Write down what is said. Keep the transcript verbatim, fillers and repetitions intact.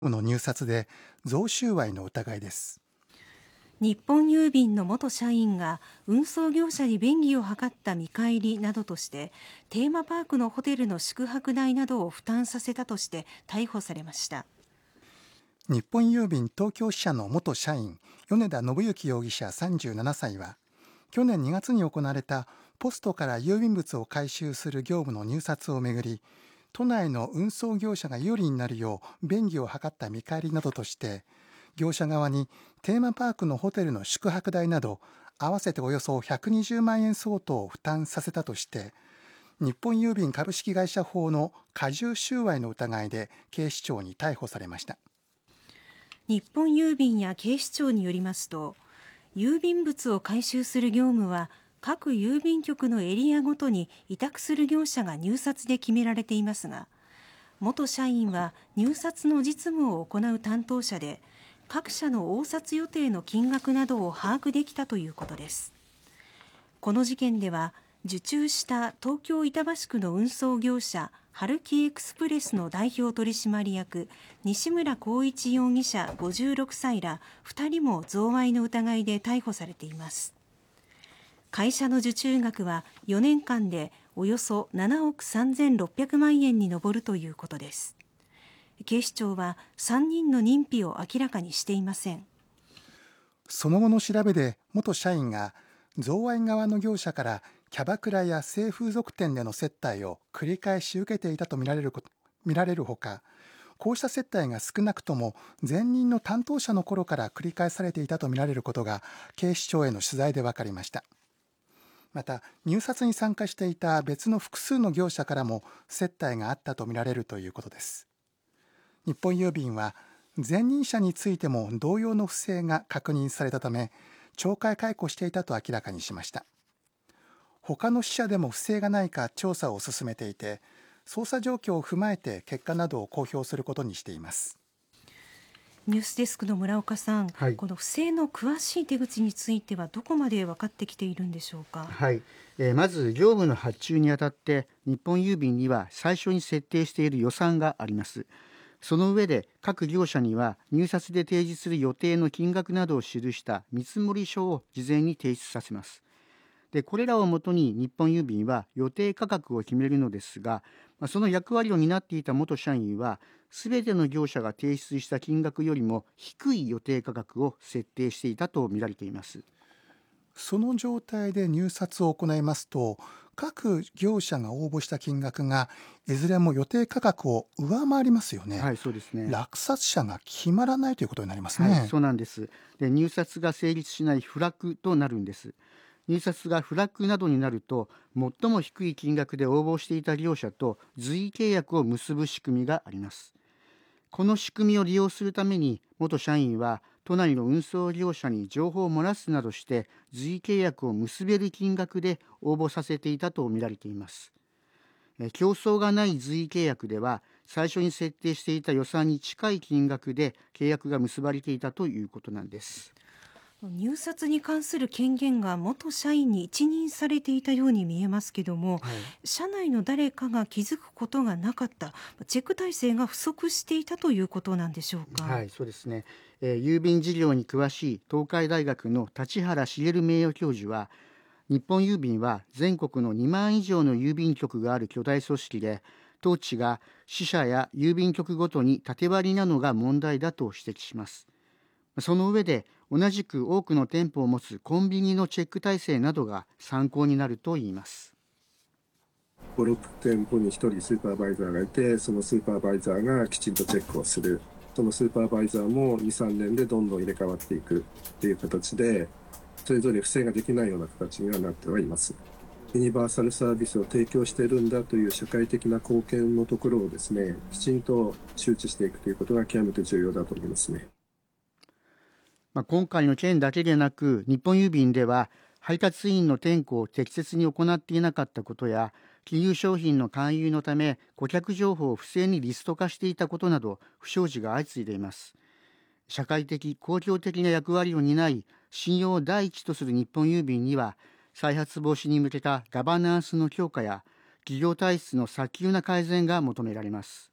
の入札で贈収賄の疑いです。 日本郵便の元社員が運送業者に便宜を図った見返りなどとしてテーマパークのホテルの宿泊代などを負担させたとして逮捕されました。 日本郵便東京支社の元社員米田信之容疑者さんじゅうななさいは去年にがつに行われたポストから郵便物を回収する業務の入札をめぐり、都内の運送業者が有利になるよう便宜を図った見返りなどとして業者側にテーマパークのホテルの宿泊代など合わせておよそひゃくにじゅうまんえん相当を負担させたとして日本郵便株式会社法の加重収賄の疑いで警視庁に逮捕されました。 日本郵便や警視庁によりますと、郵便物を回収する業務は各郵便局のエリアごとに委託する業者が入札で決められていますが、元社員は入札の実務を行う担当者で各社の応札予定の金額などを把握できたということです。この事件では受注した東京板橋区の運送業者春木エクスプレスの代表取締役西村光一容疑者ごじゅうろくさいらふたりも贈賄の疑いで逮捕されています。会社の受注額はよねんかんでおよそななおくさんぜんろっぴゃくまんえんに上るということです。警視庁はさんにんの認否を明らかにしていません。 その後の調べで元社員が贈賄側の業者からキャバクラや性風俗店での接待を繰り返し受けていたとみられること見られるほか、こうした接待が少なくとも前任の担当者の頃から繰り返されていたとみられることが警視庁への取材で分かりました。また入札に参加していた別の複数の業者からも接待があったとみられるということです。日本郵便は前任者についても同様の不正が確認されたため懲戒解雇していたと明らかにしました。他の支社でも不正がないか調査を進めていて、捜査状況を踏まえて結果などを公表することにしています。 ニュースデスクの村岡さん、 はい、 この不正の詳しい手口についてはどこまで分かってきているんでしょうか。 はい、えー、まず業務の発注にあたって日本郵便には最初に設定している予算があります。その上で各業者には入札で提示する予定の金額などを記した見積書を事前に提出させます。でこれらをもとに日本郵便は予定価格を決めるのですが、その役割を担っていた元社員はすべての業者が提出した金額よりも低い予定価格を設定していたと見られています。 その状態で入札を行いますと、各業者が応募した金額がいずれも予定価格を上回りますよね。 はい、そうですね。 落札者が決まらないということになりますね。 はい、そうなんです。で入札が成立しない不落となるんです。入札が不落などになると最も低い金額で応募していた業者と随意契約を結ぶ仕組みがあります。この仕組みを利用するために元社員は都内の運送業者に情報を漏らすなどして随意契約を結べる金額で応募させていたと見られています。競争がない随意契約では最初に設定していた予算に近い金額で契約が結ばれていたということなんです。 入札に関する権限が元社員に一任されていたように見えますけども、はい、社内の誰かが気づくことがなかった、チェック体制が不足していたということなんでしょうか。 はい、そうですね、えー、郵便事業に詳しい東海大学の立原茂名誉教授は、日本郵便は全国のにまん以上の郵便局がある巨大組織で、統治が支社や郵便局ごとに縦割りなのが問題だと指摘します。その上で同じく多くの店舗を持つコンビニのチェック体制などが参考になるといいます。 ご、ろく店舗にひとりスーパーバイザーがいて、そのスーパーバイザーがきちんとチェックをする。そのスーパーバイザーもに、さんねんでどんどん入れ替わっていくという形で、それぞれ不正ができないような形にはなってはいます。ユニバーサルサービスを提供しているんだという社会的な貢献のところをですね、きちんと周知していくということが極めて重要だと思いますね。 まあ、今回の件だけでなく、日本郵便では配達員の点呼を適切に行っていなかったことや、金融商品の勧誘のため顧客情報を不正にリスト化していたことなど不祥事が相次いでいます。社会的公共的な役割を担い、信用を第一とする日本郵便には再発防止に向けたガバナンスの強化や企業体質の早急な改善が求められます。